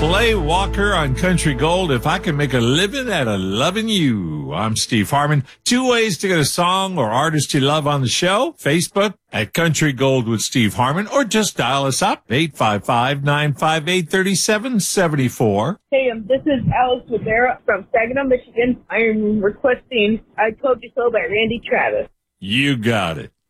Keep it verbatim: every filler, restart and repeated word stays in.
Play Walker on Country Gold. If I can make a living out of loving you. I'm Steve Harmon. Two ways to get a song or artist you love on the show. Facebook at Country Gold with Steve Harmon, or just dial us up, eight five five, nine five eight, three seven seven four. Hey, um, this is Alex Rivera from Saginaw, Michigan. I am requesting I Told You So by Randy Travis. You got it.